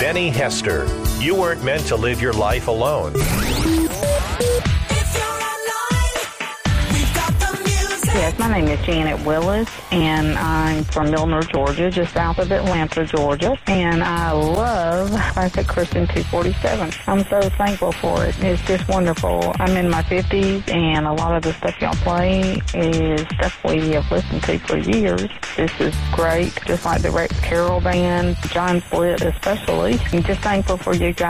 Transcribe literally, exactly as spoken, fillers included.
Benny Hester. You weren't meant to live your life alone. Yes, my name is Janet Willis, and I'm from Milner, Georgia, just south of Atlanta, Georgia. And I love Classic Christian two forty-seven. I'm so thankful for it. It's just wonderful. I'm in my fifties, and a lot of the stuff y'all play is stuff we have listened to for years. This is great, just like the Rex Carroll Band, John Flitt especially. I'm just thankful for you guys.